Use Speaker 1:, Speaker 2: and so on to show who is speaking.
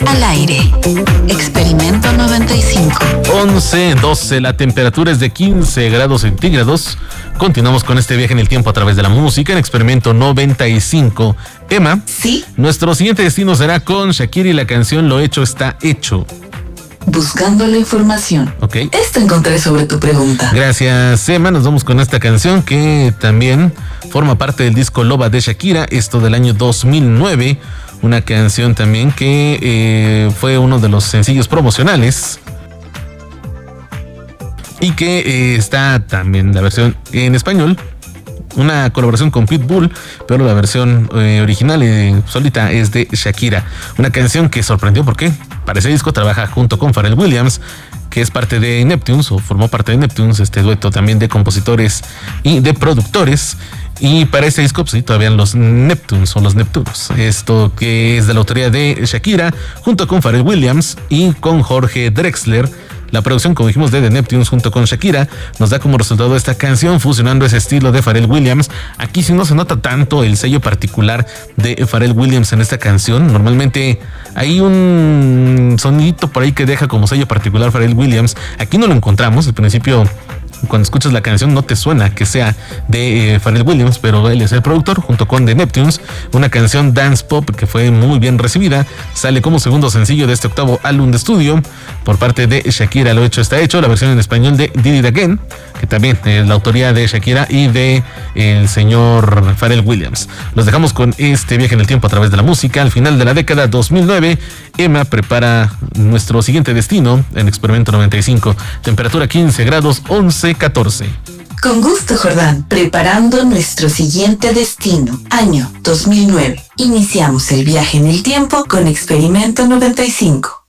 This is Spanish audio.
Speaker 1: Al aire. Experimento 95.
Speaker 2: 11:12, la temperatura es de 15 grados centígrados. Continuamos con este viaje en el tiempo a través de la música en Experimento 95. Emma,
Speaker 1: ¿sí?
Speaker 2: Nuestro siguiente destino será con Shakira y la canción Lo hecho está hecho.
Speaker 1: Buscando la información.
Speaker 2: Ok.
Speaker 1: Esto encontré sobre tu pregunta.
Speaker 2: Gracias, Emma. Nos vamos con esta canción que también forma parte del disco Loba de Shakira, esto del año 2009. Una canción también que fue uno de los sencillos promocionales y que está también la versión en español. Una colaboración con Pitbull, pero la versión original solita es de Shakira. Una canción que sorprendió porque para ese disco trabaja junto con Pharrell Williams, que es parte de Neptunes o formó parte de Neptunes, este dueto también de compositores y de productores. Y para este disco, pues sí, todavía los Neptunes o los Neptunos. Esto que es de la autoría de Shakira, junto con Pharrell Williams y con Jorge Drexler. La producción, como dijimos, de The Neptunes junto con Shakira nos da como resultado esta canción fusionando ese estilo de Pharrell Williams. Aquí sí no se nota tanto el sello particular de Pharrell Williams en esta canción. Normalmente hay un sonidito por ahí que deja como sello particular Pharrell Williams. Aquí no lo encontramos. Al principio, cuando escuchas la canción no te suena que sea de Pharrell Williams, pero él es el productor junto con The Neptunes. Una canción dance pop que fue muy bien recibida. Sale como segundo sencillo de este octavo álbum de estudio por parte de Shakira. Lo hecho está hecho, la versión en español de Did It Again, que también es la autoría de Shakira y de el señor Pharrell Williams. Los dejamos con este viaje en el tiempo a través de la música. Al final de la década 2009, Emma prepara nuestro siguiente destino en Experimento 95. Temperatura 15 grados, 11:14.
Speaker 1: Con gusto, Jordán. Preparando nuestro siguiente destino. Año 2009. Iniciamos el viaje en el tiempo con Experimento 95.